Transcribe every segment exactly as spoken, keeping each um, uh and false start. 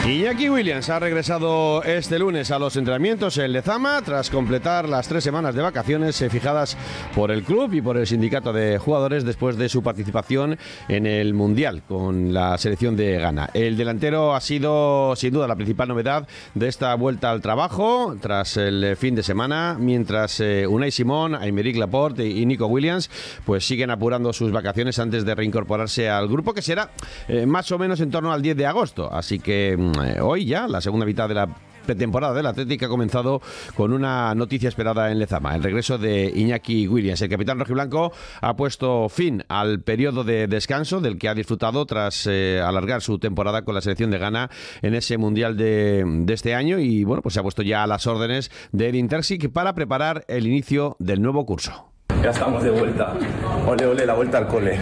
Iñaki Williams ha regresado este lunes a los entrenamientos en Lezama tras completar las tres semanas de vacaciones fijadas por el club y por el sindicato de jugadores después de su participación en el Mundial con la selección de Ghana. El delantero ha sido sin duda la principal novedad de esta vuelta al trabajo tras el fin de semana, mientras eh, Unai Simón, Aymeric Laporte y Nico Williams pues siguen apurando sus vacaciones antes de reincorporarse al grupo, que será eh, más o menos en torno al diez de agosto, así que eh, hoy ya la segunda mitad de la pretemporada del Athletic ha comenzado con una noticia esperada en Lezama, el regreso de Iñaki Williams. El capitán rojiblanco ha puesto fin al periodo de descanso del que ha disfrutado tras eh, alargar su temporada con la selección de Ghana en ese Mundial de, de este año, y bueno, pues se ha puesto ya a las órdenes de Edin Terzic para preparar el inicio del nuevo curso. Ya estamos de vuelta. Ole, ole, la vuelta al cole.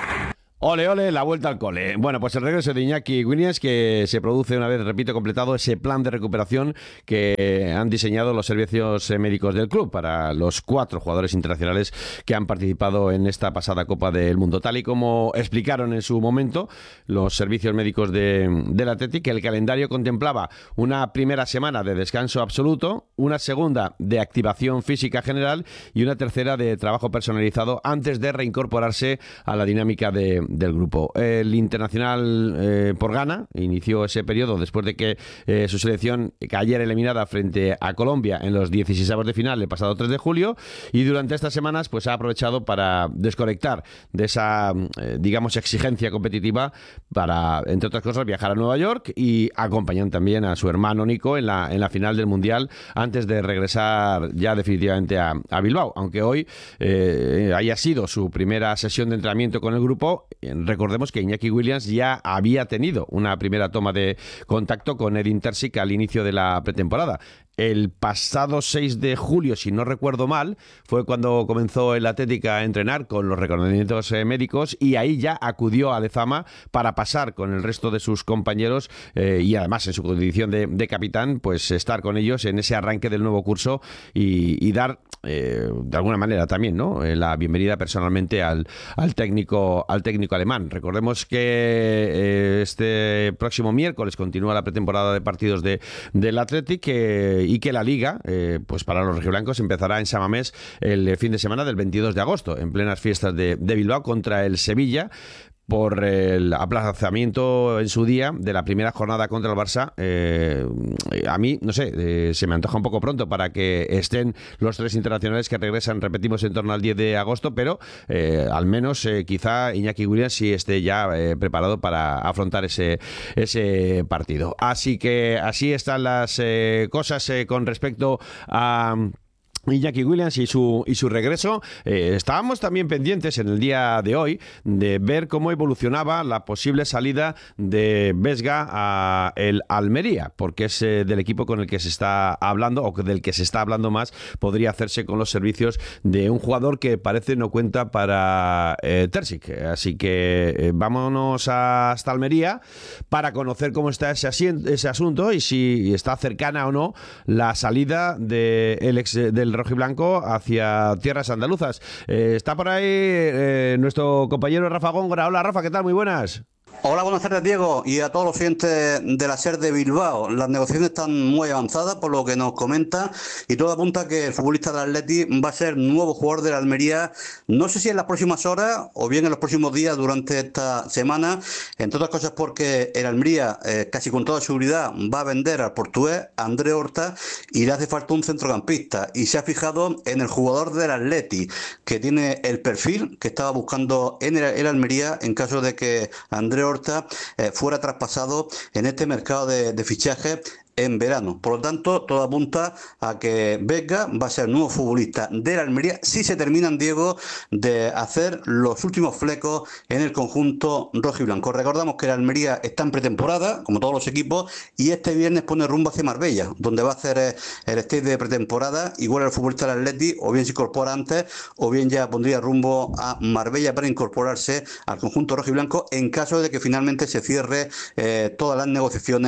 Ole, ole, la vuelta al cole. Bueno, pues el regreso de Iñaki Williams, que se produce una vez, repito, completado ese plan de recuperación que han diseñado los servicios médicos del club para los cuatro jugadores internacionales que han participado en esta pasada Copa del Mundo. Tal y como explicaron en su momento los servicios médicos de, del Athletic, que el calendario contemplaba una primera semana de descanso absoluto, una segunda de activación física general y una tercera de trabajo personalizado antes de reincorporarse a la dinámica de del grupo. El internacional eh, por Ghana inició ese periodo después de que eh, su selección cayera eliminada frente a Colombia en los dieciseisavos de final el pasado tres de julio, y durante estas semanas pues ha aprovechado para desconectar de esa eh, digamos exigencia competitiva para, entre otras cosas, viajar a Nueva York y acompañar también a su hermano Nico en la, en la final del Mundial antes de regresar ya definitivamente a, a Bilbao, aunque hoy eh, haya sido su primera sesión de entrenamiento con el grupo. Recordemos que Iñaki Williams ya había tenido una primera toma de contacto con Edin Terzic al inicio de la pretemporada. El pasado seis de julio, si no recuerdo mal, fue cuando comenzó el Athletic a entrenar con los reconocimientos eh, médicos, y ahí ya acudió a Lezama para pasar con el resto de sus compañeros eh, y además en su condición de, de capitán, pues estar con ellos en ese arranque del nuevo curso y, y dar eh, de alguna manera también, ¿no?, eh, la bienvenida personalmente al, al técnico al técnico alemán. Recordemos que eh, este próximo miércoles continúa la pretemporada de partidos de, del Athletic eh, y que la Liga, eh, pues para los rojiblancos, empezará en San Mamés el fin de semana del veintidós de agosto, en plenas fiestas de, de Bilbao, contra el Sevilla, por el aplazamiento en su día de la primera jornada contra el Barça. Eh, a mí, no sé, eh, se me antoja un poco pronto para que estén los tres internacionales que regresan, repetimos, en torno al diez de agosto, pero eh, al menos eh, quizá Iñaki Williams sí esté ya eh, preparado para afrontar ese, ese partido. Así que así están las eh, cosas eh, con respecto a Iñaki Williams y su y su regreso. Eh, estábamos también pendientes en el día de hoy de ver cómo evolucionaba la posible salida de Vesga a el Almería, porque es eh, del equipo con el que se está hablando, o del que se está hablando más, podría hacerse con los servicios de un jugador que parece no cuenta para eh, Terzic. Así que eh, vámonos hasta Almería para conocer cómo está ese, ese asunto y si está cercana o no la salida de el ex, del rojiblanco hacia tierras andaluzas. Eh, está por ahí eh, nuestro compañero Rafa Góngora. Hola Rafa, ¿qué tal? Muy buenas. Hola, buenas tardes, Diego, y a todos los oyentes de la SER de Bilbao. Las negociaciones están muy avanzadas, por lo que nos comenta, y todo apunta a que el futbolista del Athletic va a ser nuevo jugador de la Almería, no sé si en las próximas horas o bien en los próximos días durante esta semana, entre otras cosas porque el Almería, eh, casi con toda seguridad, va a vender al portugués André Horta y le hace falta un centrocampista, y se ha fijado en el jugador del Athletic, que tiene el perfil que estaba buscando en el, el Almería en caso de que André Horta eh, fuera traspasado en este mercado de, de fichajes en verano. Por lo tanto, todo apunta a que Vesga va a ser nuevo futbolista de la Almería si se terminan, Diego, de hacer los últimos flecos en el conjunto rojo y blanco. Recordamos que la Almería está en pretemporada, como todos los equipos, y este viernes pone rumbo hacia Marbella, donde va a hacer eh, el stage de pretemporada. Igual el futbolista del Atleti o bien se incorpora antes o bien ya pondría rumbo a Marbella para incorporarse al conjunto rojo y blanco en caso de que finalmente se cierre eh, todas las negociaciones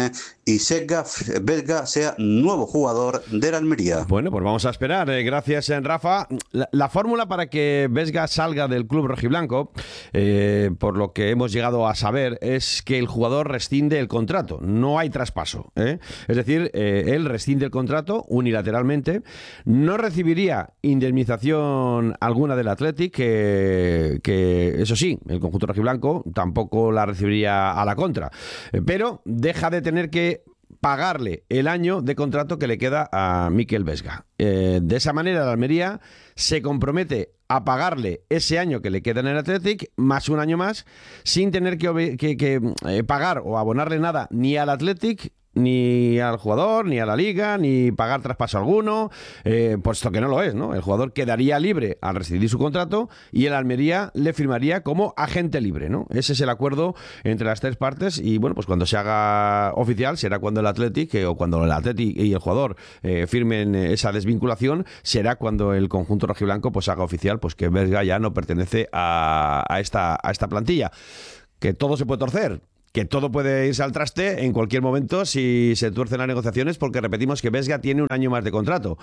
y Cesc Vesga sea nuevo jugador de la Almería. Bueno, pues vamos a esperar. Eh, gracias, Rafa. La, la fórmula para que Vesga salga del club rojiblanco, eh, por lo que hemos llegado a saber, es que el jugador rescinde el contrato. No hay traspaso, ¿eh? Es decir, eh, él rescinde el contrato unilateralmente, no recibiría indemnización alguna del Athletic, que, que eso sí, el conjunto rojiblanco tampoco la recibiría a la contra, eh, pero deja de tener que pagarle el año de contrato que le queda a Mikel Vesga. Eh, de esa manera, la Almería se compromete a pagarle ese año que le queda en el Athletic, más un año más, sin tener que, que, que eh, pagar o abonarle nada ni al Athletic, ni al jugador, ni a la liga, ni pagar traspaso alguno, eh, puesto que no lo es, ¿no? El jugador quedaría libre al rescindir su contrato y el Almería le firmaría como agente libre, ¿no? Ese es el acuerdo entre las tres partes y, bueno, pues cuando se haga oficial será cuando el Athletic, eh, o cuando el Athletic y el jugador eh, firmen esa desvinculación, será cuando el conjunto rojiblanco pues haga oficial pues que Vesga ya no pertenece a, a, esta, a esta plantilla. Que todo se puede torcer, que todo puede irse al traste en cualquier momento si se tuercen las negociaciones, porque repetimos que Vesga tiene un año más de contrato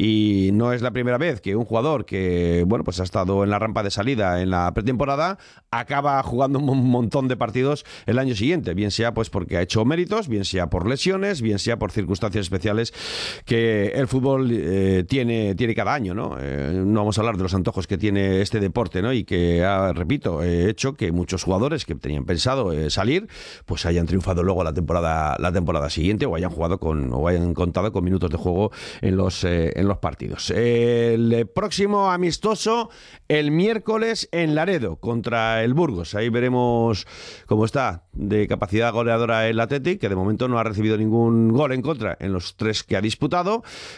y no es la primera vez que un jugador que, bueno, pues ha estado en la rampa de salida en la pretemporada acaba jugando un montón de partidos el año siguiente, bien sea pues porque ha hecho méritos, bien sea por lesiones, bien sea por circunstancias especiales que el fútbol eh, tiene, tiene cada año, ¿no? Eh, no vamos a hablar de los antojos que tiene este deporte, ¿no? Y que ha, repito, eh, hecho que muchos jugadores que tenían pensado eh, salir pues hayan triunfado luego la temporada la temporada siguiente o hayan jugado con o hayan contado con minutos de juego en los eh, en los partidos. El próximo amistoso el miércoles en Laredo contra el Burgos. Ahí veremos cómo está de capacidad goleadora el Athletic, que de momento no ha recibido ningún gol en contra en los tres que ha disputado.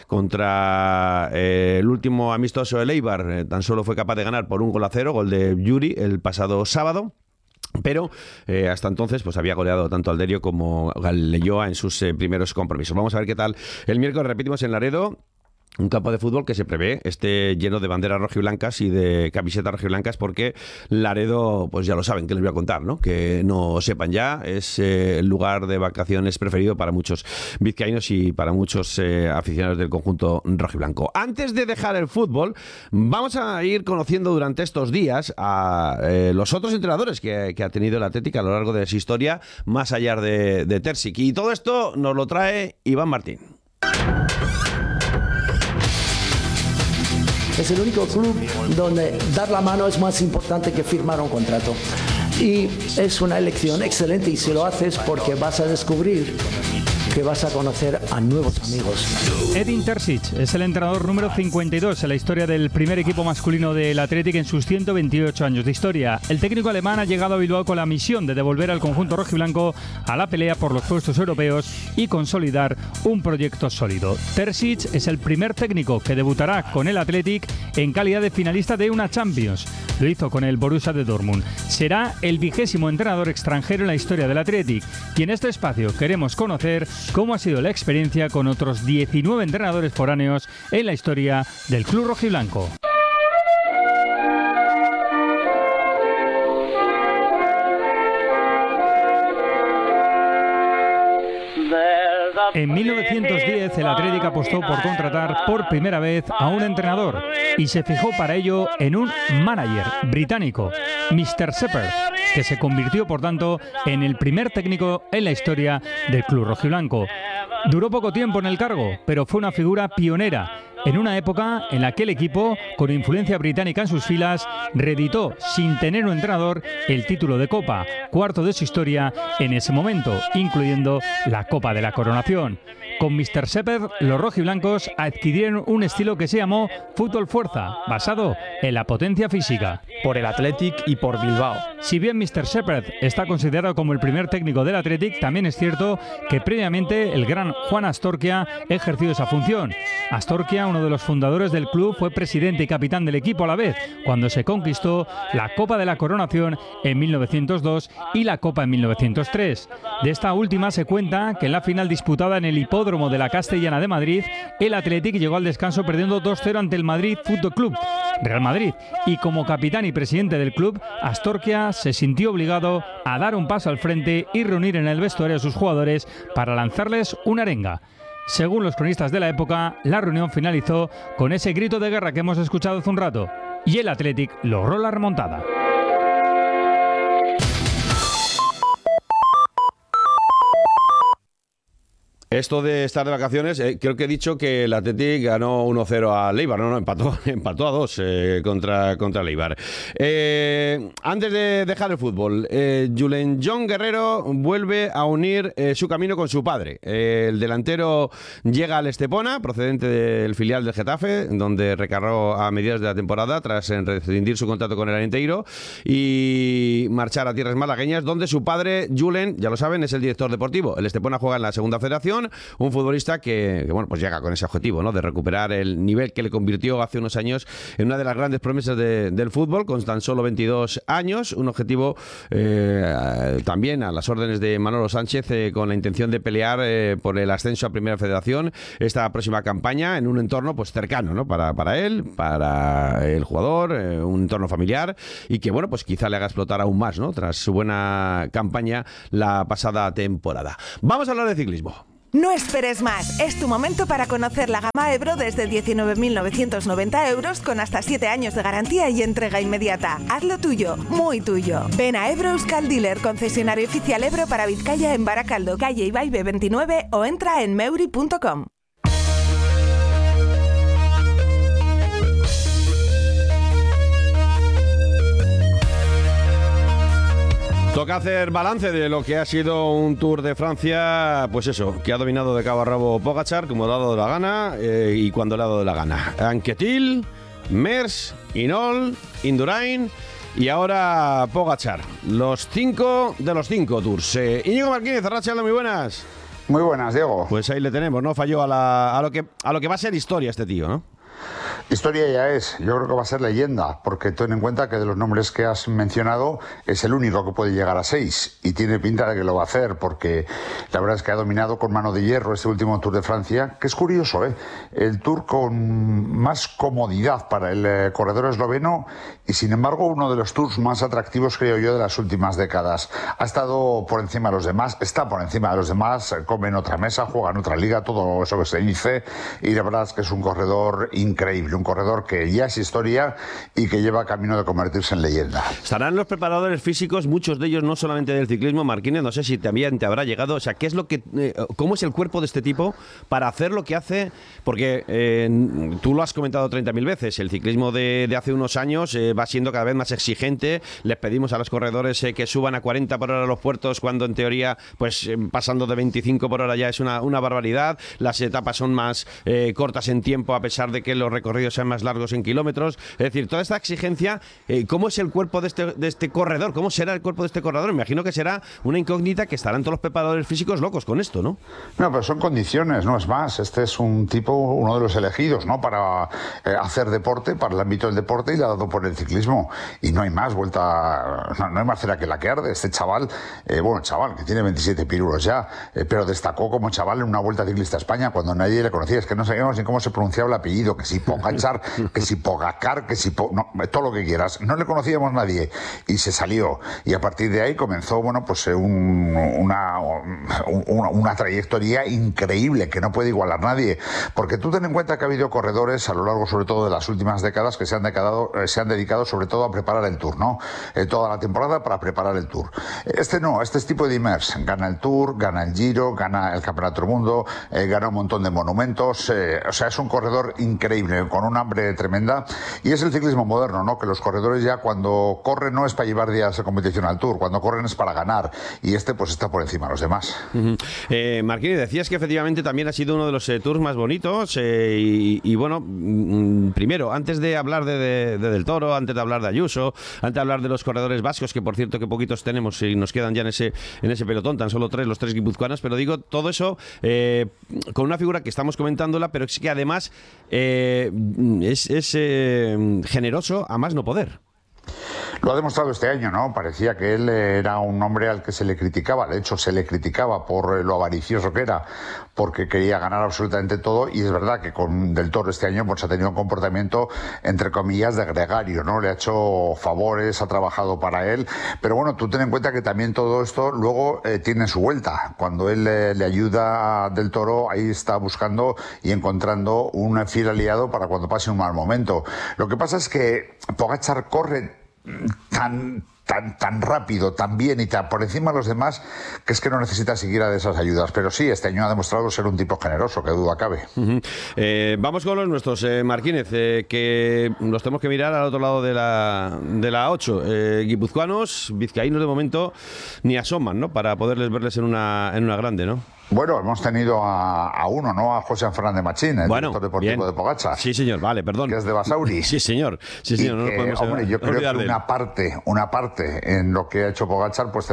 Contra eh, el último amistoso el Eibar eh, tan solo fue capaz de ganar por un gol a cero, gol de Yuri el pasado sábado. Pero eh, hasta entonces pues había goleado tanto al Derio como al Leyoa en sus eh, primeros compromisos. Vamos a ver qué tal el miércoles, repetimos, en Laredo. Un campo de fútbol que se prevé esté lleno de banderas rojiblancas y de camisetas rojiblancas, porque Laredo, pues ya lo saben, que les voy a contar, ¿no? Que no sepan ya, es eh, el lugar de vacaciones preferido para muchos vizcaínos y para muchos eh, aficionados del conjunto rojiblanco. Antes de dejar el fútbol, vamos a ir conociendo durante estos días a eh, los otros entrenadores que, que ha tenido el Athletic a lo largo de su historia, más allá de, de Terzic. Y todo esto nos lo trae Iván Martín. Es el único club donde dar la mano es más importante que firmar un contrato. Y es una elección excelente, y si lo haces porque vas a descubrir que vas a conocer a nuevos amigos. Edin Terzic es el entrenador número cincuenta y dos en la historia del primer equipo masculino del Athletic en sus ciento veintiocho años de historia. El técnico alemán ha llegado a Bilbao con la misión de devolver al conjunto rojiblanco a la pelea por los puestos europeos y consolidar un proyecto sólido. Terzic es el primer técnico que debutará con el Athletic en calidad de finalista de una Champions. Lo hizo con el Borussia de Dortmund. Será el vigésimo entrenador extranjero en la historia del Athletic, y en este espacio queremos conocer cómo ha sido la experiencia con otros diecinueve entrenadores foráneos en la historia del club rojiblanco. En mil novecientos diez el Athletic apostó por contratar por primera vez a un entrenador y se fijó para ello en un manager británico, mister Shepherd, que se convirtió por tanto en el primer técnico en la historia del club rojiblanco. Duró poco tiempo en el cargo, pero fue una figura pionera en una época en la que el equipo, con influencia británica en sus filas, reeditó sin tener un entrenador el título de Copa, cuarto de su historia en ese momento, incluyendo la Copa de la Coronación. Con mister Shepherd, los rojiblancos adquirieron un estilo que se llamó fútbol fuerza, basado en la potencia física. Por el Athletic y por Bilbao. Si bien mister Shepherd está considerado como el primer técnico del Athletic, también es cierto que previamente el gran Juan Astorquia ejerció esa función. Astorquia, uno de los fundadores del club, fue presidente y capitán del equipo a la vez, cuando se conquistó la Copa de la Coronación en mil novecientos dos y la Copa en mil novecientos tres. De esta última se cuenta que en la final disputada en el hipódromo Hipódromo de la Castellana de Madrid, el Athletic llegó al descanso perdiendo dos cero ante el Madrid Fútbol Club, Real Madrid, y como capitán y presidente del club, Astorquia se sintió obligado a dar un paso al frente y reunir en el vestuario a sus jugadores para lanzarles una arenga. Según los cronistas de la época, la reunión finalizó con ese grito de guerra que hemos escuchado hace un rato, y el Athletic logró la remontada. Esto de estar de vacaciones, eh, creo que he dicho que el Athletic ganó uno cero a Leibar, no, no, empató, empató a dos eh, contra, contra Leibar. Eh, antes de dejar el fútbol, eh, Julen John Guerrero vuelve a unir eh, su camino con su padre. Eh, el delantero llega al Estepona, procedente del filial del Getafe, donde recargó a mediados de la temporada tras rescindir su contrato con el Arenteiro y marchar a tierras malagueñas, donde su padre, Julen, ya lo saben, es el director deportivo. El Estepona juega en la segunda federación. Un futbolista que, que bueno, pues llega con ese objetivo, ¿no?, de recuperar el nivel que le convirtió hace unos años en una de las grandes promesas de, del fútbol, con tan solo veintidós años. Un objetivo eh, también a las órdenes de Manolo Sánchez, eh, con la intención de pelear eh, por el ascenso a Primera Federación esta próxima campaña, en un entorno pues cercano, ¿no?, para, para él, para el jugador, eh, un entorno familiar, y que bueno, pues quizá le haga explotar aún más, ¿no?, tras su buena campaña la pasada temporada. Vamos a hablar de ciclismo. No esperes más, es tu momento para conocer la gama Ebro desde diecinueve mil novecientos noventa euros con hasta siete años de garantía y entrega inmediata. Hazlo tuyo, muy tuyo. Ven a Ebro Euskal Dealer, concesionario oficial Ebro para Vizcaya en Baracaldo, calle Ibaibe veintinueve, o entra en meuri punto com. Toca hacer balance de lo que ha sido un Tour de Francia, pues eso, que ha dominado de cabo a rabo Pogačar, como le ha dado de la gana, eh, y cuando le ha dado de la gana. Anquetil, Merckx, Hinault, Indurain y ahora Pogačar. Los cinco de los cinco Tours. Eh, Íñigo Martínez, Arratsalde, muy buenas. Muy buenas, Diego. Pues ahí le tenemos, ¿no? Falló a, la, a, lo que, a lo que va a ser historia este tío, ¿no? Historia ya es, yo creo que va a ser leyenda, porque ten en cuenta que de los nombres que has mencionado es el único que puede llegar a seis, y tiene pinta de que lo va a hacer, porque la verdad es que ha dominado con mano de hierro este último Tour de Francia, que es curioso, ¿eh? El Tour con más comodidad para el eh, corredor esloveno, y sin embargo uno de los Tours más atractivos, creo yo, de las últimas décadas. Ha estado por encima de los demás, está por encima de los demás, come en otra mesa, juega en otra liga, todo eso que se dice, y la verdad es que es un corredor increíble, un corredor que ya es historia y que lleva camino de convertirse en leyenda. Estarán los preparadores físicos, muchos de ellos no solamente del ciclismo, Martínez, no sé si también te habrá llegado, o sea, ¿qué es lo que, eh, cómo es el cuerpo de este tipo para hacer lo que hace? Porque eh, tú lo has comentado treinta mil veces, el ciclismo de, de hace unos años eh, va siendo cada vez más exigente. Les pedimos a los corredores eh, que suban a cuarenta por hora a los puertos, cuando en teoría, pues eh, pasando de veinticinco por hora ya es una, una barbaridad. Las etapas son más eh, cortas en tiempo, a pesar de que los recorridos sean más largos en kilómetros. Es decir, toda esta exigencia, eh, ¿cómo es el cuerpo de este, de este corredor? ¿Cómo será el cuerpo de este corredor? Me imagino que será una incógnita, que estarán todos los preparadores físicos locos con esto, ¿no? No, pero son condiciones, no es más. Este es un tipo, uno de los elegidos, ¿no?, para eh, hacer deporte, para el ámbito del deporte, y le ha dado por el ciclismo. Y no hay más vuelta, no, no hay más cera que la que arde. Este chaval, eh, bueno, chaval, que tiene veintisiete pirulos ya, eh, pero destacó como chaval en una Vuelta Ciclista a España cuando nadie le conocía. Es que no sabíamos ni cómo se pronunciaba el apellido, que si Pogačar, que si Pogacar, que si po, no, todo lo que quieras. No le conocíamos nadie y se salió. Y a partir de ahí comenzó, bueno, pues un, una, una, una trayectoria increíble que no puede igualar nadie. Porque tú ten en cuenta que ha habido corredores a lo largo, sobre todo de las últimas décadas, que se han dedicado, se han dedicado sobre todo a preparar el Tour, ¿no? Eh, toda la temporada para preparar el Tour. Este no, este es tipo de Merckx. Gana el Tour, gana el Giro, gana el Campeonato del Mundo, eh, gana un montón de monumentos. Eh, o sea, es un corredor increíble, con un hambre tremenda, y es el ciclismo moderno, ¿no? Que los corredores ya cuando corren no es para llevar días de competición al Tour, cuando corren es para ganar, y este pues está por encima de los demás. Uh-huh. eh, Marquini, decías que efectivamente también ha sido uno de los eh, Tours más bonitos, eh, y, y bueno, mm, primero, antes de hablar de, de, de Del Toro, antes de hablar de Ayuso, antes de hablar de los corredores vascos, que por cierto que poquitos tenemos y nos quedan ya en ese, en ese pelotón, tan solo tres, los tres guipuzcoanos, pero digo, todo eso eh, con una figura que estamos comentándola, pero es que además eh, es, es eh, generoso a más no poder. Lo ha demostrado este año, ¿no? Parecía que él era un hombre al que se le criticaba, de hecho se le criticaba por lo avaricioso que era, porque quería ganar absolutamente todo, y es verdad que con Del Toro este año pues ha tenido un comportamiento, entre comillas, de gregario, ¿no? Le ha hecho favores, ha trabajado para él, pero bueno, tú ten en cuenta que también todo esto luego eh, tiene su vuelta. Cuando él eh, le ayuda a Del Toro, ahí está buscando y encontrando un fiel aliado para cuando pase un mal momento. Lo que pasa es que Pogačar corre tan tan tan rápido, tan bien y tan por encima de los demás, que es que no necesita siquiera de esas ayudas. Pero sí, este año ha demostrado ser un tipo generoso, que duda cabe. Uh-huh. eh, vamos con los nuestros, eh, Marquínez, eh, que los tenemos que mirar al otro lado de la, de la ocho. Eh, guipuzcoanos, vizcaínos de momento, ni asoman, ¿no? Para poderles verles en una, en una grande, ¿no? Bueno, hemos tenido a, a uno, ¿no? A José Fernández Machín, el bueno, director deportivo bien. de Pogačar. Sí, señor, vale, perdón. Que es de Basauri. Sí, señor. Sí, señor, y no que, nos podemos hombre, yo creo que de una parte, una parte en lo que ha hecho Pogačar, pues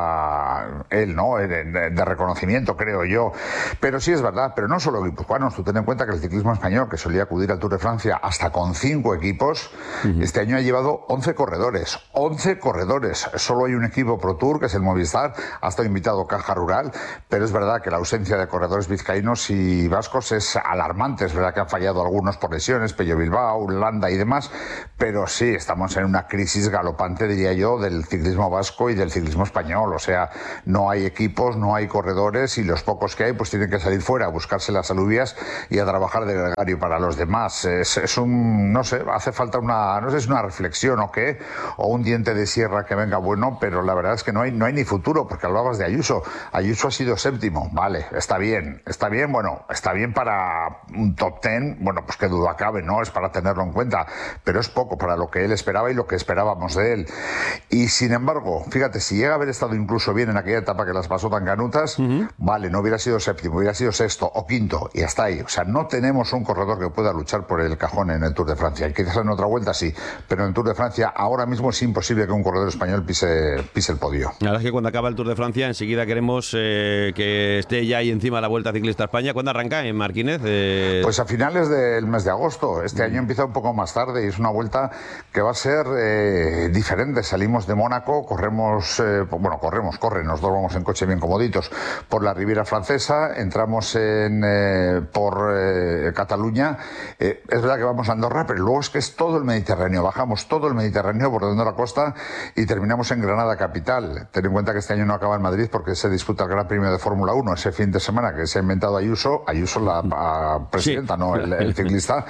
tendrá él, ¿no? De, de, de reconocimiento, creo yo. Pero sí es verdad, pero no solo guipuzcoanos. Tú ten en cuenta que el ciclismo español, que solía acudir al Tour de Francia hasta con cinco equipos, uh-huh. este año ha llevado once corredores. once corredores. Solo hay un equipo Pro Tour, que es el Movistar. Ha estado invitado Caja Rural, pero es verdad que la ausencia de corredores vizcaínos y vascos es alarmante. Es verdad que han fallado algunos por lesiones, Pello Bilbao, Landa y demás, pero sí, estamos en una crisis galopante, diría yo, del ciclismo vasco y del ciclismo español. O sea, no hay equipos, no hay corredores, y los pocos que hay pues tienen que salir fuera a buscarse las alubias y a trabajar de gregario para los demás. Es, es un, no sé, hace falta una, no sé si es una reflexión o qué, o un diente de sierra que venga bueno, pero la verdad es que no hay, no hay ni futuro, porque hablabas de Ayuso. Ayuso ha sido séptimo, vale, está bien. Está bien, bueno, está bien para un top ten, bueno, pues qué duda cabe, ¿no? Es para tenerlo en cuenta, pero es poco para lo que él esperaba y lo que esperábamos de él. Y sin embargo, fíjate, si llega a haber estado incluso bien en aquella etapa que las pasó tan canutas, uh-huh. vale, no hubiera sido séptimo, hubiera sido sexto o quinto, y hasta ahí. O sea, no tenemos un corredor que pueda luchar por el cajón en el Tour de Francia. Y quizás en otra vuelta sí, pero en el Tour de Francia ahora mismo es imposible que un corredor español pise, pise el podio. La verdad es que cuando acaba el Tour de Francia, enseguida queremos eh, que esté ya ahí encima la Vuelta Ciclista a España. ¿Cuándo arranca en Marquínez? Eh... Pues a finales del mes de agosto. Este año empieza un poco más tarde y es una vuelta que va a ser eh, diferente. Salimos de Mónaco, corremos, eh, bueno, corremos, corren, nos dos vamos en coche bien comoditos por la Riviera Francesa, entramos en eh, por eh, Cataluña. Eh, es verdad que vamos a Andorra, pero luego es que es todo el Mediterráneo. Bajamos todo el Mediterráneo por donde la costa y terminamos en Granada capital. Ten en cuenta que este año no acaba en Madrid porque se disputa el Gran Premio de Fórmula uno ese fin de semana que se ha inventado Ayuso, Ayuso la a, presidenta, sí. no el, el ciclista,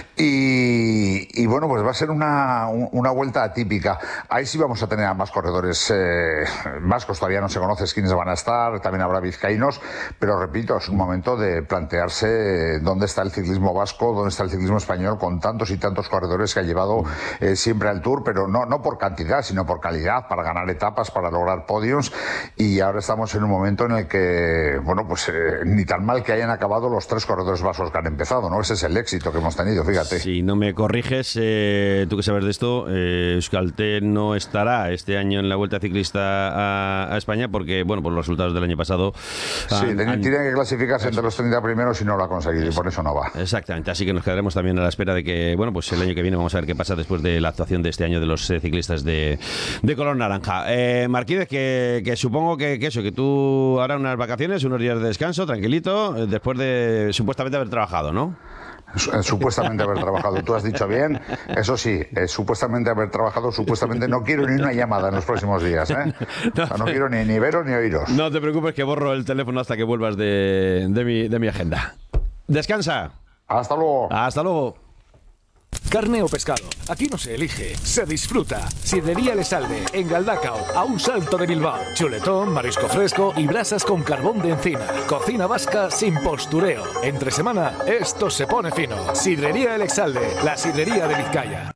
y, y bueno, pues va a ser una, una vuelta atípica. Ahí sí vamos a tener a más corredores eh, vascos, todavía no se conoce quiénes van a estar, también habrá vizcaínos, pero repito, es un momento de plantearse dónde está el ciclismo vasco, dónde está el ciclismo español, con tantos y tantos corredores que ha llevado eh, siempre al Tour, pero no, no por cantidad, sino por calidad, para ganar etapas, para lograr podios, y ahora estamos en un momento en el que, bueno, pues eh, ni tan mal que hayan acabado los tres corredores vascos que han empezado, ¿no? Ese es el éxito que hemos tenido, fíjate. Si no me corriges, eh, tú que sabes de esto, eh, Euskaltel no estará este año en la Vuelta Ciclista a, a España porque, bueno, por los resultados del año pasado... Sí, han, han... tiene que clasificarse entre los treinta primeros y no lo ha conseguido, y por eso no va. Exactamente, así que nos quedaremos también a la espera de que, bueno, pues el año que viene vamos a ver qué pasa después de la actuación de este año de los eh, ciclistas de, de color naranja. Eh, Marquínez, que, que supongo que, que eso, que tú harás unas vacaciones, unos días de descanso, tranquilito, después de supuestamente haber trabajado, ¿no? Supuestamente haber trabajado, tú has dicho bien, eso sí, eh, supuestamente haber trabajado, supuestamente no quiero ni una llamada en los próximos días, ¿eh? No, o sea, no quiero ni, ni veros ni oíros. No te preocupes que borro el teléfono hasta que vuelvas de, de, mi, de mi agenda. Descansa. Hasta luego. Hasta luego. Carne o pescado, aquí no se elige, se disfruta. Sidrería El Salve, en Galdacao, a un salto de Bilbao. Chuletón, marisco fresco y brasas con carbón de encina. Cocina vasca sin postureo. Entre semana, esto se pone fino. Sidrería El Salve, la sidrería de Vizcaya.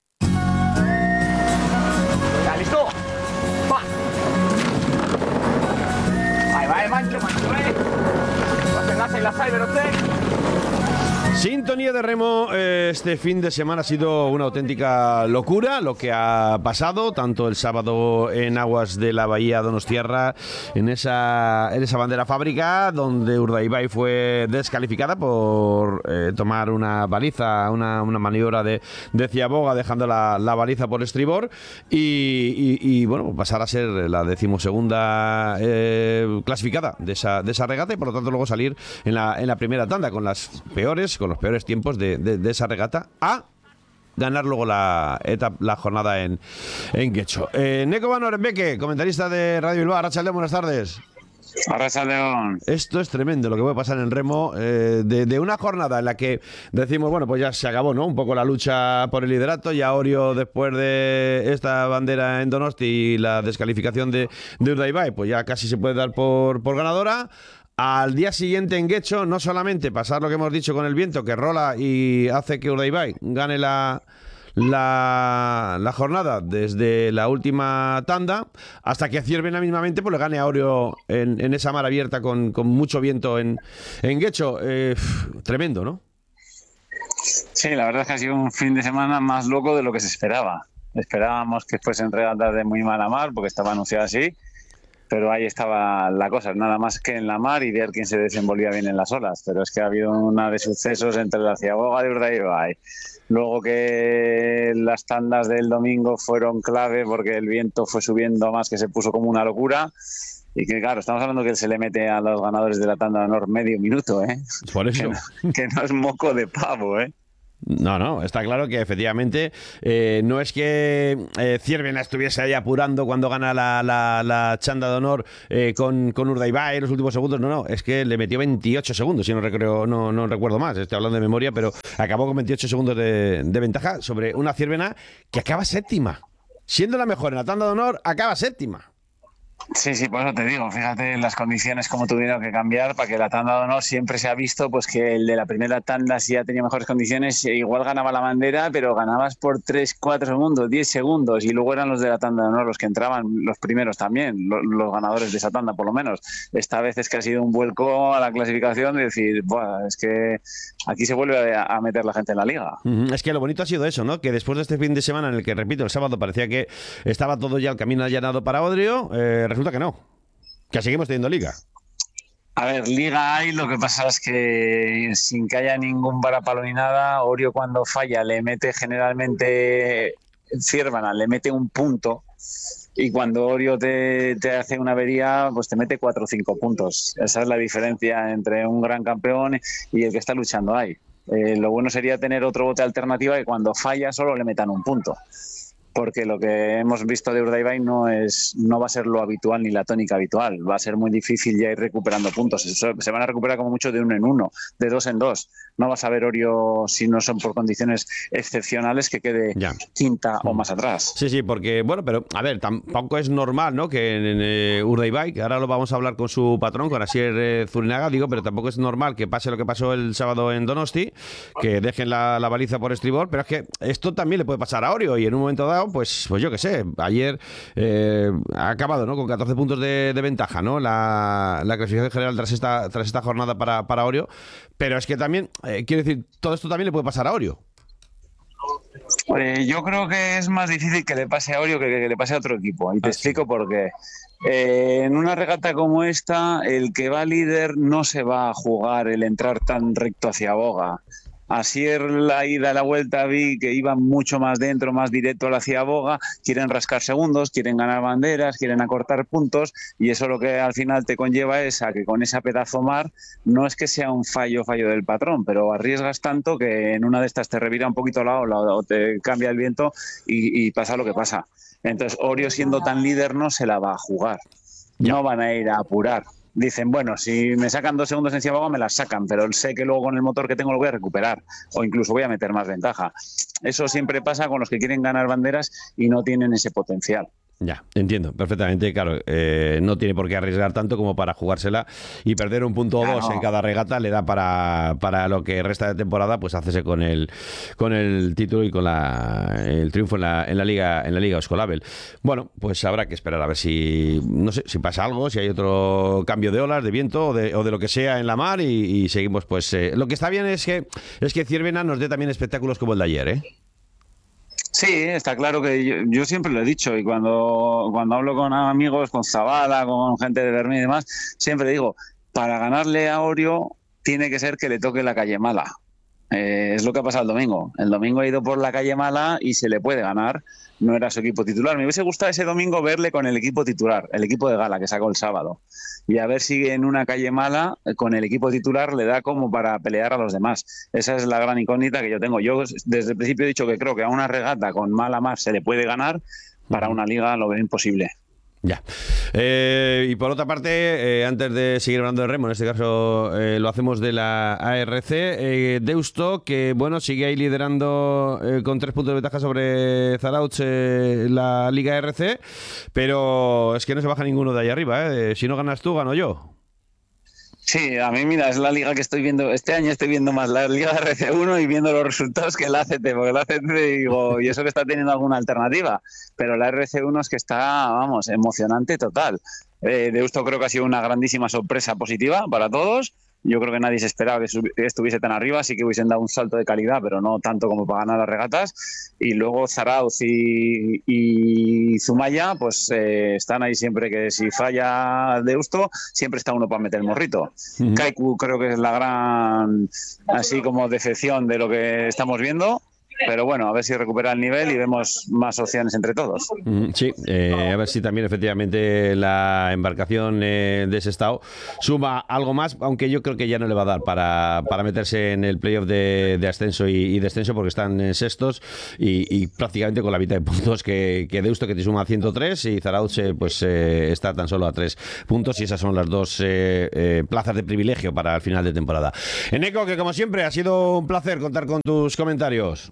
¿Está listo? ¡Va! Ahí va el mancho, mancho, ¿eh? No se enlace en la side, pero usted... Sintonía de remo, este fin de semana ha sido una auténtica locura lo que ha pasado, tanto el sábado en aguas de la bahía Donostiarra, en esa, en esa bandera fábrica, donde Urdaibai fue descalificada por eh, tomar una baliza, una, una maniobra de, de ciaboga, dejando la, la baliza por estribor, y, y, y bueno, pasar a ser la decimosegunda eh, clasificada de esa, de esa regata, y por lo tanto luego salir en la, en la primera tanda con las peores, con los peores tiempos de, de, de esa regata, a ganar luego la etapa, la jornada en, en Guecho. Eh, Neko Van Orenbeke, comentarista de Radio Bilbao. Arratsaldeon, buenas tardes. Arratsaldeon. Esto es tremendo lo que puede pasar en remo, eh, de, de una jornada en la que decimos, bueno, pues ya se acabó, ¿no? Un poco la lucha por el liderato. Ya Orio, después de esta bandera en Donosti y la descalificación de, de Urdaibai, pues ya casi se puede dar por, por ganadora. Al día siguiente en Guecho, no solamente pasar lo que hemos dicho con el viento, que rola y hace que Urdaibai gane la, la, la jornada desde la última tanda, hasta que Ciervena mismamente pues le gane a Orio en, en esa mar abierta con, con mucho viento en, en Guecho. Eh, tremendo, ¿no? Sí, la verdad es que ha sido un fin de semana más loco de lo que se esperaba. Esperábamos que fuesen regatas de muy mala mar, porque estaba anunciado así. Pero ahí estaba la cosa, nada más que en la mar y ver quién se desenvolvía bien en las olas. Pero es que ha habido una de sucesos entre la ciaboga de Urdaibai, luego que las tandas del domingo fueron clave porque el viento fue subiendo más, que se puso como una locura. Y que claro, estamos hablando que se le mete a los ganadores de la tanda de honor medio minuto, ¿eh? Por eso. Que no, que no es moco de pavo, ¿eh? No, no, está claro que efectivamente eh, no es que eh, Ciervena estuviese ahí apurando cuando gana la, la, la chanda de honor eh, con, con Urdaibai en los últimos segundos, no, no, es que le metió veintiocho segundos, si no, recreo, no, no recuerdo más, estoy hablando de memoria, pero acabó con veintiocho segundos de, de ventaja sobre una Ciervena que acaba séptima, siendo la mejor en la tanda de honor, acaba séptima. Sí, sí, por eso te digo, fíjate las condiciones como tuvieron que cambiar para que la tanda de honor siempre se ha visto pues que el de la primera tanda sí ya tenía mejores condiciones, igual ganaba la bandera, pero ganabas por tres, cuatro segundos, diez segundos, y luego eran los de la tanda de honor los que entraban, los primeros también, los, los ganadores de esa tanda por lo menos. Esta vez es que ha sido un vuelco a la clasificación de decir, buah, es que aquí se vuelve a, a meter la gente en la liga. Uh-huh. Es que lo bonito ha sido eso, ¿no? Que después de este fin de semana en el que, repito, el sábado parecía que estaba todo ya el camino allanado para Odrio, eh, resulta que no, que seguimos teniendo liga. A ver, liga hay, lo que pasa es que sin que haya ningún varapalo ni nada, Orio cuando falla le mete generalmente, Ciervena le mete un punto, y cuando Orio te, te hace una avería, pues te mete cuatro o cinco puntos. Esa es la diferencia entre un gran campeón y el que está luchando ahí. Eh, lo bueno sería tener otro bote alternativa que cuando falla solo le metan un punto, porque lo que hemos visto de Urdaibai no es no va a ser lo habitual ni la tónica habitual. Va a ser muy difícil ya ir recuperando puntos. Eso, se van a recuperar como mucho de uno en uno, de dos en dos. No vas a ver Orio, si no son por condiciones excepcionales, que quede ya quinta o más atrás. Sí, sí, porque, bueno, pero a ver, tampoco es normal, ¿no?, que en eh, Urdaibai, que ahora lo vamos a hablar con su patrón, con Asier eh, Zurinaga, digo, pero tampoco es normal que pase lo que pasó el sábado en Donosti, que dejen la, la baliza por estribor, pero es que esto también le puede pasar a Orio, y en un momento dado, pues, pues yo qué sé, ayer eh, ha acabado, ¿no?, con catorce puntos de, de ventaja, ¿no?, la, la clasificación general tras esta, tras esta jornada para, para Orio, pero es que también, eh, quiero decir, todo esto también le puede pasar a Orio. Eh, yo creo que es más difícil que le pase a Orio que, que, que le pase a otro equipo, y te ah, explico sí. por qué. Eh, en una regata como esta, el que va líder no se va a jugar el entrar tan recto hacia boga. Así es la ida a la vuelta, vi que iban mucho más dentro, más directo hacia boga, quieren rascar segundos, quieren ganar banderas, quieren acortar puntos, y eso lo que al final te conlleva es a que con esa pedazo mar no es que sea un fallo fallo del patrón, pero arriesgas tanto que en una de estas te revira un poquito la ola o te cambia el viento y, y pasa lo que pasa. Entonces Orio, siendo tan líder, no se la va a jugar, no van a ir a apurar. Dicen, bueno, si me sacan dos segundos en ciaboga me las sacan, pero sé que luego con el motor que tengo lo voy a recuperar o incluso voy a meter más ventaja. Eso siempre pasa con los que quieren ganar banderas y no tienen ese potencial. Ya, entiendo perfectamente, claro, eh, no tiene por qué arriesgar tanto como para jugársela y perder un punto o Claro. dos en cada regata le da para, para lo que resta de temporada, pues hacerse con el con el título y con la, el triunfo en la, en la liga en la liga Eusko-Label. Bueno, pues habrá que esperar a ver si no sé si pasa algo, si hay otro cambio de olas, de viento o de, o de lo que sea en la mar y, y seguimos pues eh, lo que está bien es que es que Ciervena nos dé también espectáculos como el de ayer, ¿eh? Sí, está claro que yo, yo siempre lo he dicho y cuando, cuando hablo con amigos, con Zabala, con gente de Bermín y demás, siempre digo, para ganarle a Orio tiene que ser que le toque la calle mala. Eh, es lo que ha pasado el domingo. El domingo ha ido por la calle mala y se le puede ganar. No era su equipo titular. Me hubiese gustado ese domingo verle con el equipo titular, el equipo de gala que sacó el sábado. Y a ver si en una calle mala, con el equipo titular, le da como para pelear a los demás. Esa es la gran incógnita que yo tengo. Yo desde el principio he dicho que creo que a una regata con mala mar se le puede ganar, para una liga lo veo imposible. Ya. Eh, y por otra parte, eh, antes de seguir hablando de remo, en este caso eh, lo hacemos de la A R C, eh, Deusto, que bueno, sigue ahí liderando eh, con tres puntos de ventaja sobre Zarautz eh, la Liga A R C, pero es que no se baja ninguno de ahí arriba, ¿eh? Si no ganas tú, gano yo. Sí, a mí, mira, es la liga que estoy viendo. Este año estoy viendo más la Liga R C uno y viendo los resultados que la A C T, porque la A C T, digo, y eso que está teniendo alguna alternativa. Pero la R C uno es que está, vamos, emocionante total. Eh, Deusto creo que ha sido una grandísima sorpresa positiva para todos. Yo creo que nadie se esperaba que estuviese tan arriba, sí que hubiesen dado un salto de calidad, pero no tanto como para ganar las regatas. Y luego Zarautz y, y Zumaya, pues eh, están ahí siempre que si falla Deusto, siempre está uno para meter el morrito. Uh-huh. Kaiku creo que es la gran, así como decepción de lo que estamos viendo. Pero bueno, a ver si recupera el nivel y vemos más opciones entre todos. Sí, eh, a ver si también efectivamente la embarcación eh, de Sestao suma algo más, aunque yo creo que ya no le va a dar para, para meterse en el playoff de, de ascenso y, y descenso, porque están en sextos y, y prácticamente con la mitad de puntos que, que Deusto, que te suma ciento tres, y Zarautz eh, pues eh, está tan solo a tres puntos, y esas son las dos eh, eh, plazas de privilegio para el final de temporada. Eneco, que como siempre ha sido un placer contar con tus comentarios.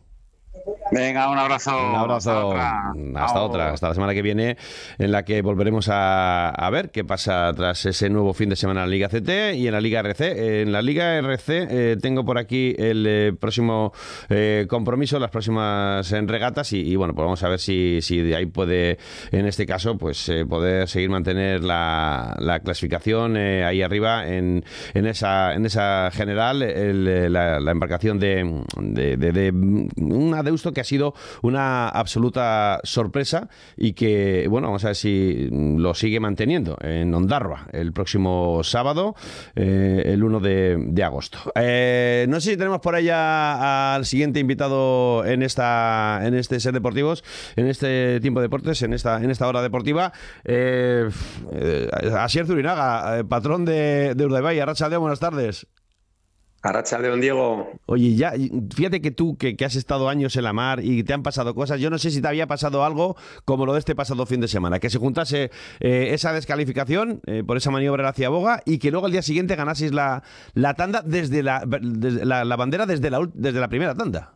Venga, un abrazo. Un abrazo. Hasta otra. Hasta, otra. Hasta la semana que viene, en la que volveremos a, a ver qué pasa tras ese nuevo fin de semana en la Liga C T y en la Liga R C. En la Liga R C eh, tengo por aquí el eh, próximo eh, compromiso, las próximas en regatas y, y bueno, pues vamos a ver si, si de ahí puede, en este caso, pues eh, poder seguir mantener la, la clasificación eh, ahí arriba en, en esa en esa general, el, la, la embarcación de, de, de, de una Deusto que ha sido una absoluta sorpresa y que, bueno, vamos a ver si lo sigue manteniendo en Ondarroa el próximo sábado, eh, el uno de, de agosto. Eh, no sé si tenemos por allá al siguiente invitado en esta en este Ser Deportivos, en este tiempo de deportes, en esta en esta hora deportiva. Eh, eh, Asier Zurinaga, eh, patrón de, de Urdaibai. Arratsaldeon, buenas tardes. Arratsaldeon, Diego. Oye, ya, fíjate que tú, que, que has estado años en la mar y te han pasado cosas, yo no sé si te había pasado algo como lo de este pasado fin de semana, que se juntase eh, esa descalificación eh, por esa maniobra hacia Boga y que luego al día siguiente ganaseis la, la tanda desde la, desde la, la bandera desde la, desde la primera tanda.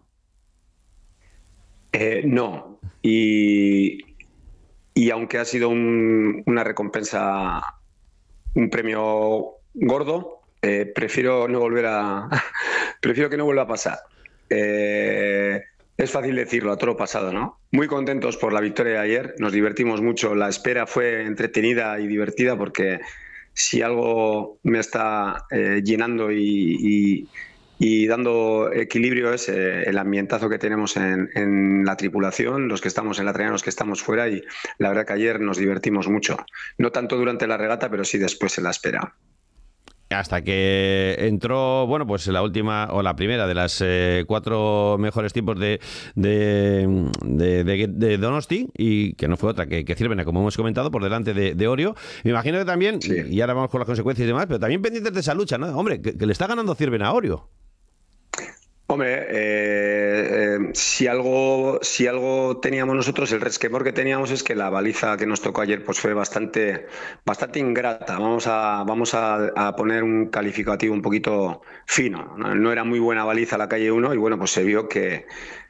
Eh, no, y, y aunque ha sido un, una recompensa, un premio gordo, Eh, prefiero no volver a prefiero que no vuelva a pasar. Eh, es fácil decirlo, a toro pasado, ¿no? Muy contentos por la victoria de ayer, nos divertimos mucho, la espera fue entretenida y divertida, porque si algo me está eh, llenando y, y, y dando equilibrio es eh, el ambientazo que tenemos en, en la tripulación, los que estamos en la trinidad, los que estamos fuera, y la verdad que ayer nos divertimos mucho, no tanto durante la regata, pero sí después en la espera. Hasta que entró, bueno, pues la última o la primera de las eh, cuatro mejores tiempos de, de, de, de, de Donosti, y que no fue otra que, que Ciervena, como hemos comentado, por delante de, de Orio. Me imagino que también, sí. Y ahora vamos con las consecuencias y demás, pero también pendientes de esa lucha, ¿no? Hombre, que, que le está ganando Ciervena a Orio. Hombre, eh, eh, si algo si algo teníamos nosotros, el resquemor que teníamos es que la baliza que nos tocó ayer pues fue bastante bastante ingrata. Vamos a vamos a, a poner un calificativo un poquito fino. No, no era muy buena baliza la calle uno y bueno, pues se vio que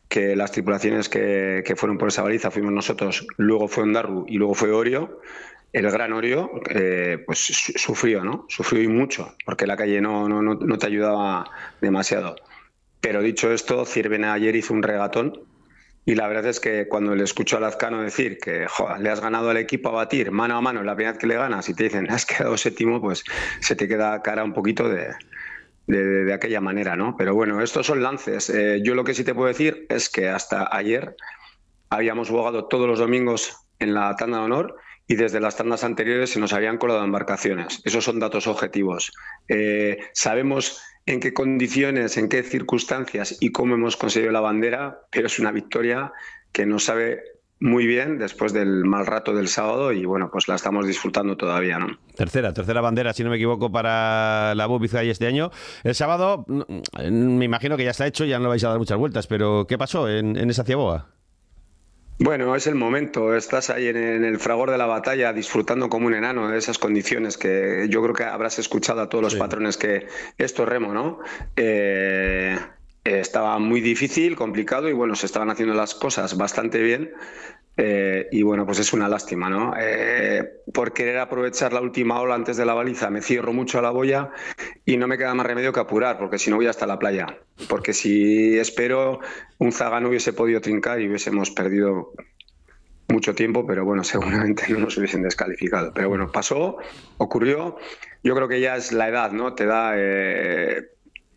que las tripulaciones que, que fueron por esa baliza fuimos nosotros, luego fue Ondarru y luego fue Orio. El gran Orio eh, pues sufrió, ¿no? Sufrió y mucho, porque la calle no, no, no, no te ayudaba demasiado. Pero dicho esto, Zierbena ayer hizo un regatón y la verdad es que cuando le escucho a Lazcano decir que joder, le has ganado al equipo a batir mano a mano la primera vez que le ganas y te dicen has quedado séptimo, pues se te queda cara un poquito de... De, de, de aquella manera, ¿no? Pero bueno, estos son lances. Eh, yo lo que sí te puedo decir es que hasta ayer habíamos jugado todos los domingos en la tanda de honor y desde las tandas anteriores se nos habían colado embarcaciones. Esos son datos objetivos. Eh, sabemos en qué condiciones, en qué circunstancias y cómo hemos conseguido la bandera, pero es una victoria que nos sabe muy bien después del mal rato del sábado y bueno, pues la estamos disfrutando todavía, ¿no? Tercera, tercera bandera, si no me equivoco, para la Bub Vizcaya este año. El sábado, me imagino que ya está hecho, ya no le vais a dar muchas vueltas, pero ¿qué pasó en, en esa ciaboga? Bueno, es el momento, estás ahí en, en el fragor de la batalla disfrutando como un enano de esas condiciones que yo creo que habrás escuchado a todos los sí. patrones que esto es remo, ¿no? Eh... Estaba muy difícil, complicado y bueno, se estaban haciendo las cosas bastante bien eh, y bueno, pues es una lástima, ¿no? Eh, por querer aprovechar la última ola antes de la baliza me cierro mucho a la boya y no me queda más remedio que apurar porque si no voy hasta la playa, porque si espero un zaga no hubiese podido trincar y hubiésemos perdido mucho tiempo, pero bueno, seguramente no nos hubiesen descalificado. Pero bueno, pasó, ocurrió, yo creo que ya es la edad, ¿no? Te da... Eh,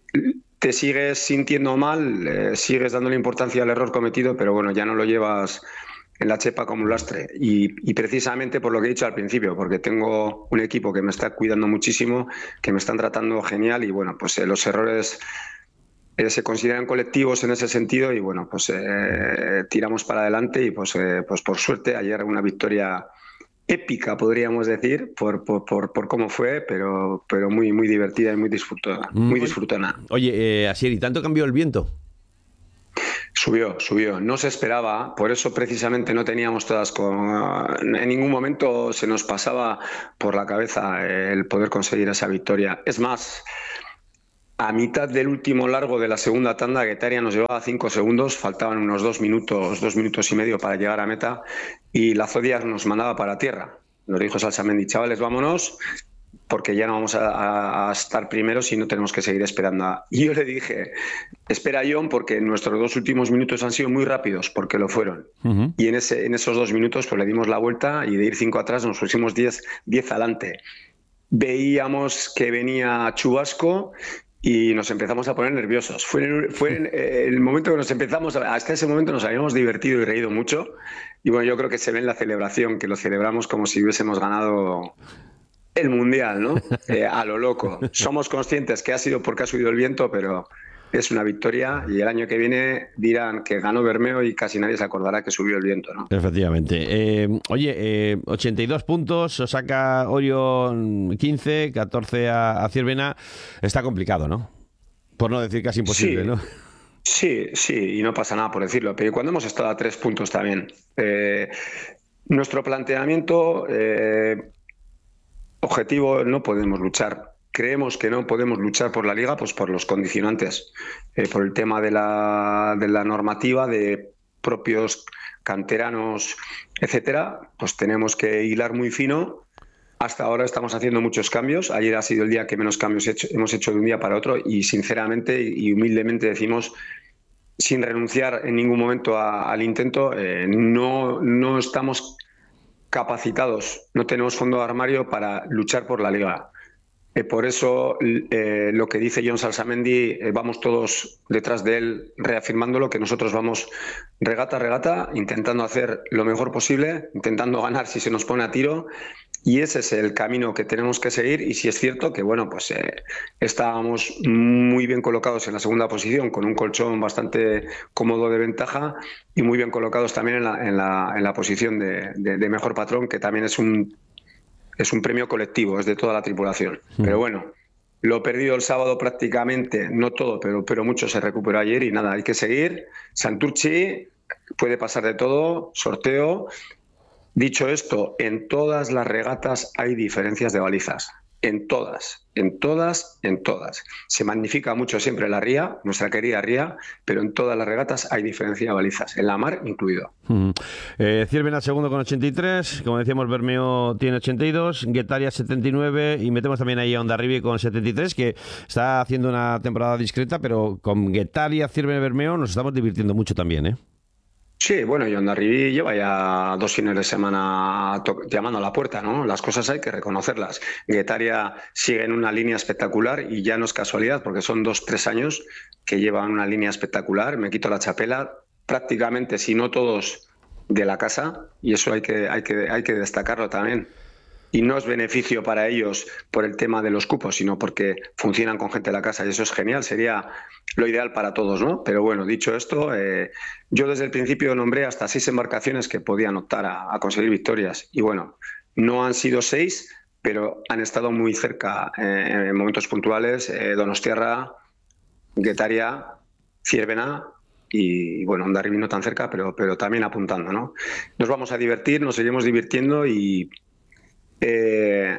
te sigues sintiendo mal, eh, sigues dándole importancia al error cometido, pero bueno, ya no lo llevas en la chepa como un lastre. Y, y precisamente por lo que he dicho al principio, porque tengo un equipo que me está cuidando muchísimo, que me están tratando genial y bueno, pues eh, los errores eh, se consideran colectivos en ese sentido y bueno, pues eh, tiramos para adelante y pues, eh, pues por suerte ayer una victoria épica, podríamos decir, por, por, por, por cómo fue, pero, pero muy, muy divertida y muy disfrutona. Muy disfrutona. Oye, eh, Asier, ¿y tanto cambió el viento? Subió, subió. No se esperaba, por eso precisamente no teníamos todas... Con... En ningún momento se nos pasaba por la cabeza el poder conseguir esa victoria. Es más... A mitad del último largo de la segunda tanda, Guetaria nos llevaba cinco segundos, faltaban unos dos minutos, dos minutos y medio para llegar a meta y la Zodiac nos mandaba para tierra. Nos dijo Salsamendi, chavales, vámonos, porque ya no vamos a, a estar primeros y no tenemos que seguir esperando. Y yo le dije, espera John, porque nuestros dos últimos minutos han sido muy rápidos, porque lo fueron. Uh-huh. Y en, ese, en esos dos minutos pues le dimos la vuelta y de ir cinco atrás nos pusimos diez, diez adelante. Veíamos que venía chubasco y nos empezamos a poner nerviosos. Fue, fue el momento que nos empezamos, a, hasta ese momento nos habíamos divertido y reído mucho. Y bueno, yo creo que se ve en la celebración, que lo celebramos como si hubiésemos ganado el Mundial, ¿no? Eh, a lo loco. Somos conscientes que ha sido porque ha subido el viento, pero es una victoria y el año que viene dirán que ganó Bermeo y casi nadie se acordará que subió el viento, ¿no? Efectivamente. Eh, oye, eh, ochenta y dos puntos, Osaka Orio quince, catorce a, a Zierbena. Está complicado, ¿no? Por no decir casi imposible, sí. ¿no? Sí, sí, y no pasa nada por decirlo, pero cuando hemos estado a tres puntos también. Eh, nuestro planteamiento, eh, objetivo, no podemos luchar. Creemos que no podemos luchar por la Liga, pues por los condicionantes, eh, por el tema de la, de la normativa, de propios canteranos, etcétera. Pues tenemos que hilar muy fino. Hasta ahora estamos haciendo muchos cambios. Ayer ha sido el día que menos cambios hecho, hemos hecho de un día para otro y sinceramente y humildemente decimos, sin renunciar en ningún momento a, al intento, eh, no, no estamos capacitados, no tenemos fondo de armario para luchar por la Liga. Eh, por eso eh, lo que dice John Salsamendi, eh, vamos todos detrás de él reafirmándolo, que nosotros vamos regata a regata, intentando hacer lo mejor posible, intentando ganar si se nos pone a tiro, y ese es el camino que tenemos que seguir. Y si es cierto que bueno, pues eh, estábamos muy bien colocados en la segunda posición, con un colchón bastante cómodo de ventaja, y muy bien colocados también en la, en la, en la posición de, de, de mejor patrón, que también es un Es un premio colectivo, es de toda la tripulación. Mm. Pero bueno, lo perdido el sábado prácticamente, no todo, pero, pero mucho se recuperó ayer y nada, hay que seguir. Santurchi, puede pasar de todo, sorteo. Dicho esto, en todas las regatas hay diferencias de balizas. en todas, en todas, en todas. Se magnifica mucho siempre la ría, nuestra querida ría, pero en todas las regatas hay diferencia de balizas, en la mar incluido. Uh-huh. eh, Ciervena segundo con ochenta y tres, como decíamos Bermeo tiene ochenta y dos, Guetaria setenta y nueve y metemos también ahí a Hondarribia con setenta y tres, que está haciendo una temporada discreta, pero con Guetaria, Ciervena y Bermeo nos estamos divirtiendo mucho también, ¿eh? Sí, bueno, y Hondarribia lleva ya dos fines de semana llamando a la puerta, ¿no? Las cosas hay que reconocerlas. Guetaria sigue en una línea espectacular y ya no es casualidad porque son dos, tres años que llevan una línea espectacular. Me quito la chapela, prácticamente, si no todos, de la casa, y eso hay que, hay que, hay que destacarlo también. Y no es beneficio para ellos por el tema de los cupos, sino porque funcionan con gente de la casa y eso es genial, sería lo ideal para todos, ¿no? Pero bueno, dicho esto, eh, yo desde el principio nombré hasta seis embarcaciones que podían optar a, a conseguir victorias y bueno, no han sido seis, pero han estado muy cerca eh, en momentos puntuales, eh, Donostiarra, Guetaria, Ciervena y bueno, Hondarribia no tan cerca, pero, pero también apuntando, ¿no? Nos vamos a divertir, nos seguimos divirtiendo y Eh,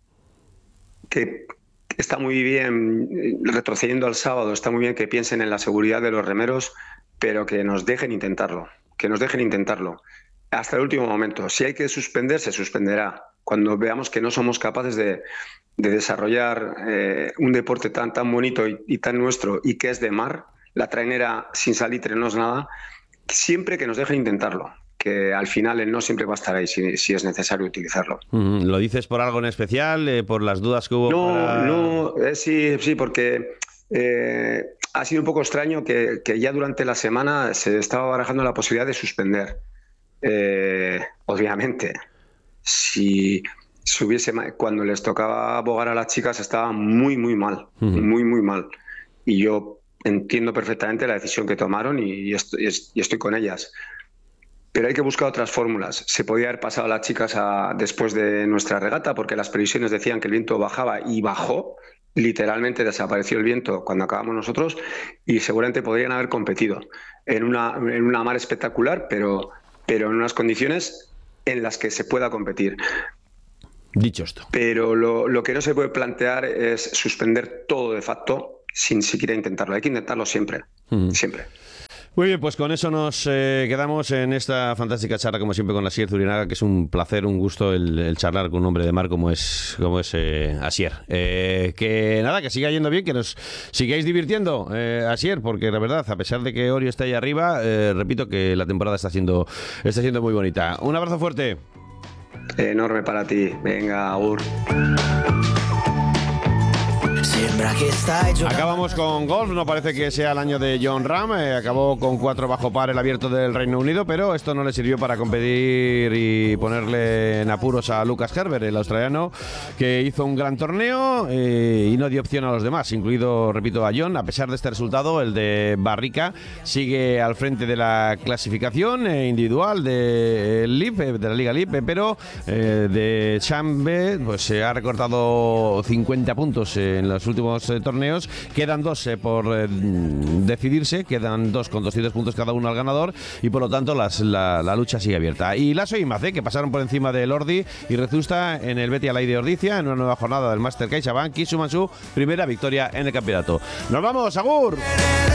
que está muy bien, retrocediendo al sábado, está muy bien que piensen en la seguridad de los remeros, pero que nos dejen intentarlo, que nos dejen intentarlo hasta el último momento. Si hay que suspender, se suspenderá. Cuando veamos que no somos capaces de, de desarrollar eh, un deporte tan, tan bonito y, y tan nuestro y que es de mar, la trainera sin salitre no es nada, siempre que nos dejen intentarlo. Que al final el no siempre va a estar ahí si, si es necesario utilizarlo. Mm, ¿lo dices por algo en especial? Eh, ¿Por las dudas que hubo? No, para... no, eh, sí, sí, porque eh, ha sido un poco extraño que, que ya durante la semana se estaba barajando la posibilidad de suspender. Eh, obviamente, si, si hubiese, cuando les tocaba abogar a las chicas estaba muy, muy mal, uh-huh. muy, muy mal. Y yo entiendo perfectamente la decisión que tomaron y, y, estoy, y estoy con ellas. Pero hay que buscar otras fórmulas. Se podía haber pasado a las chicas a, después de nuestra regata porque las previsiones decían que el viento bajaba y bajó. Literalmente desapareció el viento cuando acabamos nosotros y seguramente podrían haber competido en una, en una mar espectacular, pero, pero en unas condiciones en las que se pueda competir. Dicho esto. Pero lo, lo que no se puede plantear es suspender todo de facto sin siquiera intentarlo. Hay que intentarlo siempre, mm. siempre. Muy bien, pues con eso nos eh, quedamos en esta fantástica charla, como siempre, con Asier Zurinaga, que es un placer, un gusto el, el charlar con un hombre de mar como es como es eh, Asier. Eh, que nada, que siga yendo bien, que nos sigáis divirtiendo, eh, Asier, porque la verdad, a pesar de que Orio está ahí arriba, eh, repito que la temporada está siendo, está siendo muy bonita. Un abrazo fuerte. Enorme para ti. Venga, Agur. Acabamos con golf, no parece que sea el año de Jon Rahm, eh, acabó con cuatro bajo par el Abierto del Reino Unido, pero esto no le sirvió para competir y ponerle en apuros a Lucas Herbert, el australiano, que hizo un gran torneo eh, y no dio opción a los demás, incluido, repito, a Jon. A pesar de este resultado, el de Barrica sigue al frente de la clasificación eh, individual de, el L I P, de la Liga L I P, pero eh, de Chambe pues se ha recortado cincuenta puntos en los últimos eh, torneos. Quedan dos eh, por eh, decidirse, quedan dos con doscientos puntos cada uno al ganador y por lo tanto las, la, la lucha sigue abierta. Y Lasso y Macé, que pasaron por encima del Ordi y Rezusta en el Betia Lay de Ordizia en una nueva jornada del Master CaixaBank y suman su primera victoria en el campeonato. ¡Nos vamos, agur!